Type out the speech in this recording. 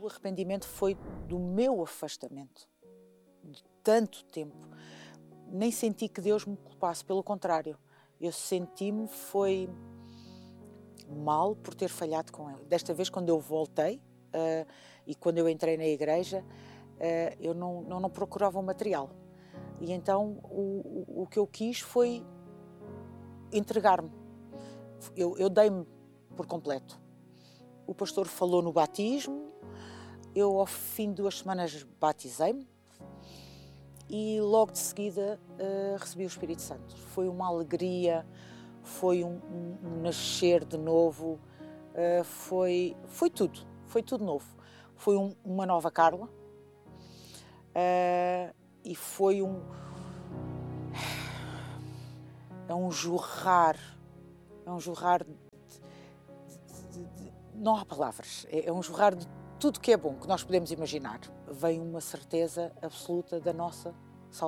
O arrependimento foi do meu afastamento, de tanto tempo. Nem senti que Deus me culpasse, pelo contrário. Eu senti-me foi mal por ter falhado com Ele. Desta vez, quando eu voltei e quando eu entrei na igreja, eu não procurava o material. E então o que eu quis foi entregar-me. Eu dei-me por completo. O pastor falou no batismo, eu ao fim de 2 semanas batizei-me e logo de seguida recebi o Espírito Santo. Foi uma alegria, foi um nascer de novo, foi tudo novo. Foi uma nova Carla e foi um jorrar não há palavras, é um jorrar de tudo que é bom, que nós podemos imaginar. Vem uma certeza absoluta da nossa